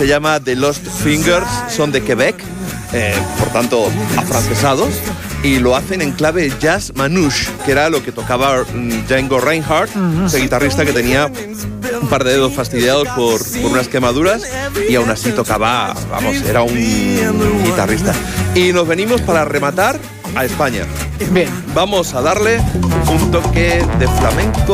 Se llama The Lost Fingers, son de Quebec, por tanto afrancesados, y lo hacen en clave jazz manouche, que era lo que tocaba Django Reinhardt, ese guitarrista que tenía un par de dedos fastidiados por unas quemaduras y aún así tocaba, vamos, era un guitarrista. Y nos venimos para rematar a España. Bien. Vamos a darle un toque de flamenco